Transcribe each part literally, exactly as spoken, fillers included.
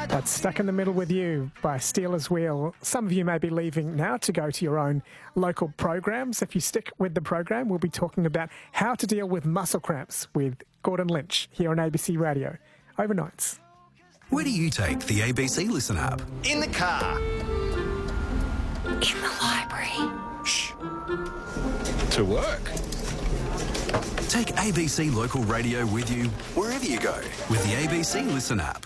That's Stuck in the Middle with You by Steelers Wheel. Some of you may be leaving now to go to your own local programs. If you stick with the program, we'll be talking about how to deal with muscle cramps with Gordon Lynch here on A B C Radio. Overnights. Where do you take the A B C Listen app? In the car. In the library. Shh. To work. Take A B C Local Radio with you wherever you go with the A B C Listen app.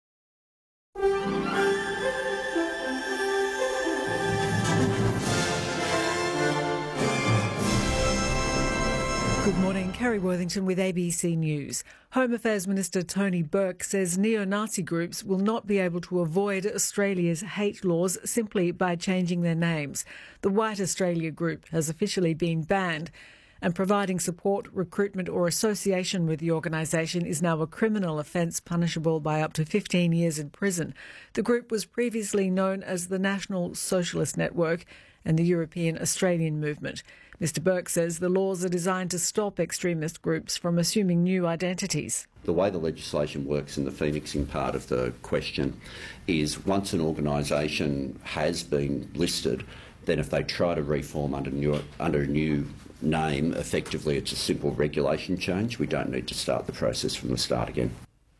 Good morning, Kerry Worthington with A B C News. Home Affairs Minister Tony Burke says neo-Nazi groups will not be able to avoid Australia's hate laws simply by changing their names. The White Australia group has officially been banned, and providing support, recruitment or association with the organisation is now a criminal offence punishable by up to fifteen years in prison. The group was previously known as the National Socialist Network and the European Australian Movement. Mister Burke says the laws are designed to stop extremist groups from assuming new identities. The way the legislation works in the phoenixing part of the question is once an organisation has been listed, then if they try to reform under, new, under a new name, effectively it's a simple regulation change. We don't need to start the process from the start again.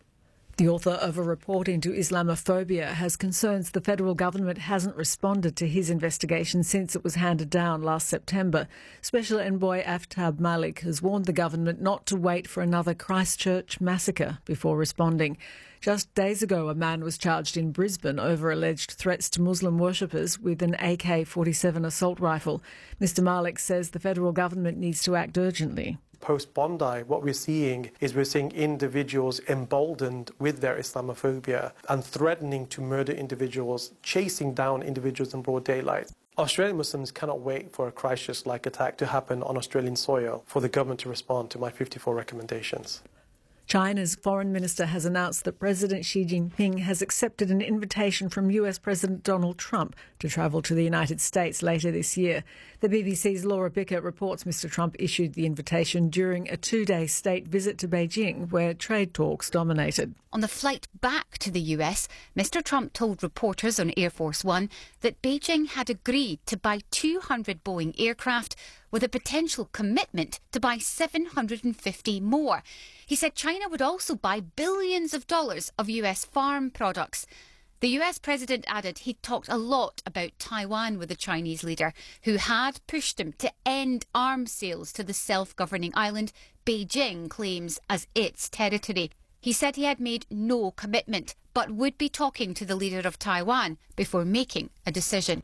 The author of a report into Islamophobia has concerns the federal government hasn't responded to his investigation since it was handed down last September. Special Envoy Aftab Malik has warned the government not to wait for another Christchurch massacre before responding. Just days ago, a man was charged in Brisbane over alleged threats to Muslim worshippers with an A K forty-seven assault rifle. Mister Malik says the federal government needs to act urgently. Post-Bondi, what we're seeing is we're seeing individuals emboldened with their Islamophobia and threatening to murder individuals, chasing down individuals in broad daylight. Australian Muslims cannot wait for a Christchurch-like attack to happen on Australian soil for the government to respond to my fifty-four recommendations. China's foreign minister has announced that President Xi Jinping has accepted an invitation from U S President Donald Trump to travel to the United States later this year. The B B C's Laura Bicker reports Mister Trump issued the invitation during a two-day state visit to Beijing, where trade talks dominated. On the flight back to the U S, Mister Trump told reporters on Air Force One that Beijing had agreed to buy two hundred Boeing aircraft with a potential commitment to buy seven hundred fifty more. He said China would also buy billions of dollars of U S farm products. The U S president added he'd talked a lot about Taiwan with the Chinese leader, who had pushed him to end arms sales to the self-governing island Beijing claims as its territory. He said he had made no commitment, but would be talking to the leader of Taiwan before making a decision.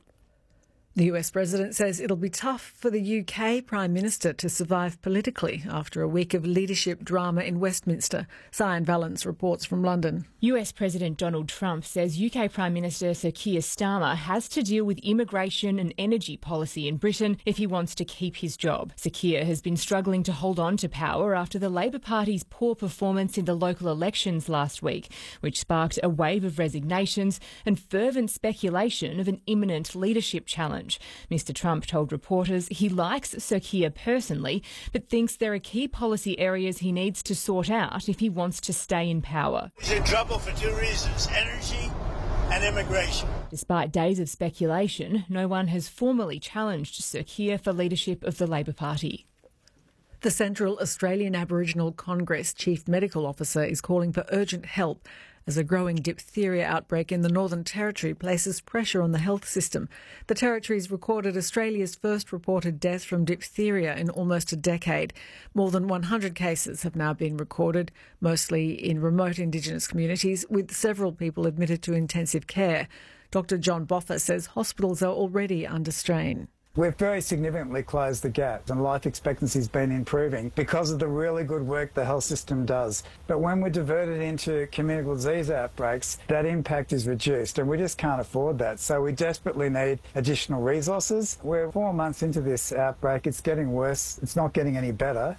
The U S president says it'll be tough for the U K Prime Minister to survive politically after a week of leadership drama in Westminster. Sian Valance reports from London. U S President Donald Trump says U K Prime Minister Sir Keir Starmer has to deal with immigration and energy policy in Britain if he wants to keep his job. Sir Keir has been struggling to hold on to power after the Labor Party's poor performance in the local elections last week, which sparked a wave of resignations and fervent speculation of an imminent leadership challenge. Mister Trump told reporters he likes Sir Keir personally, but thinks there are key policy areas he needs to sort out if he wants to stay in power. He's in trouble for two reasons: energy and immigration. Despite days of speculation, no one has formally challenged Sir Keir for leadership of the Labor Party. The Central Australian Aboriginal Congress Chief Medical Officer is calling for urgent help as a growing diphtheria outbreak in the Northern Territory places pressure on the health system. The Territory's recorded Australia's first reported death from diphtheria in almost a decade. More than one hundred cases have now been recorded, mostly in remote Indigenous communities, with several people admitted to intensive care. Doctor John Boffa says hospitals are already under strain. We've very significantly closed the gap and life expectancy has been improving because of the really good work the health system does. But when we're diverted into communicable disease outbreaks, that impact is reduced and we just can't afford that. So we desperately need additional resources. We're four months into this outbreak. It's getting worse. It's not getting any better.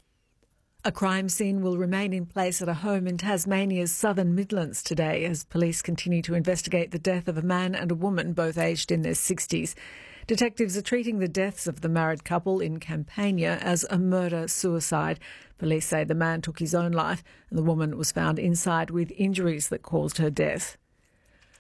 A crime scene will remain in place at a home in Tasmania's Southern Midlands today as police continue to investigate the death of a man and a woman, both aged in their sixties. Detectives are treating the deaths of the married couple in Campania as a murder-suicide. Police say the man took his own life and the woman was found inside with injuries that caused her death.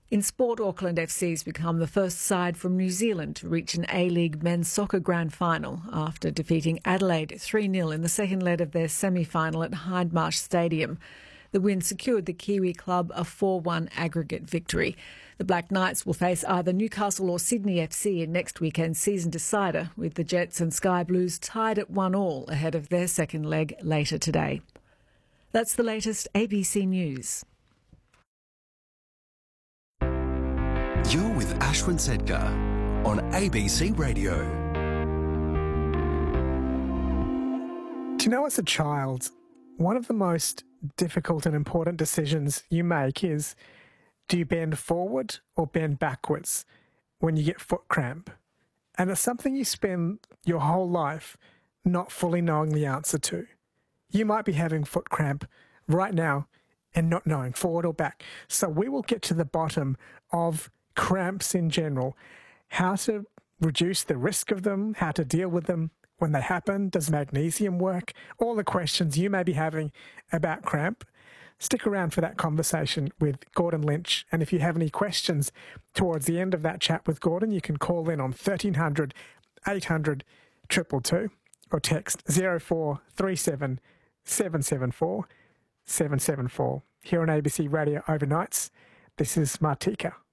In sport, Auckland F C's become the first side from New Zealand to reach an A-League men's soccer grand final after defeating Adelaide three nil in the second leg of their semi-final at Hindmarsh Stadium. The win secured the Kiwi club a four one aggregate victory. The Black Knights will face either Newcastle or Sydney F C in next weekend's season decider, with the Jets and Sky Blues tied at one all ahead of their second leg later today. That's the latest A B C News. You're with Ashwin Sedkar on A B C Radio. Do you know, as a child, one of the most difficult and important decisions you make is, do you bend forward or bend backwards when you get foot cramp? And it's something you spend your whole life not fully knowing the answer to. You might be having foot cramp right now and not knowing forward or back. So we will get to the bottom of cramps in general, how to reduce the risk of them, how to deal with them when they happen, does magnesium work, all the questions you may be having about cramp. Stick around for that conversation with Gordon Lynch, and if you have any questions towards the end of that chat with Gordon, you can call in on thirteen hundred, eight hundred, two two two or text zero four three seven, seven seven four, seven seven four. Here on A B C Radio Overnights, this is Martika.